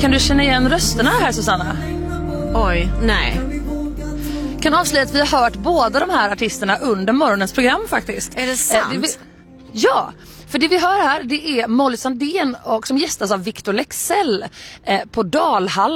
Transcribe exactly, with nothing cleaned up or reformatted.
Kan du känna igen rösterna här, Susanna? Oj, nej. Kan avslöja att vi har hört båda de här artisterna under morgonens program faktiskt. Är det sant? Eh, det vi, ja, för det vi hör här det är Molly Sandén och som gästas av Victor Lexell eh, på Dalhall.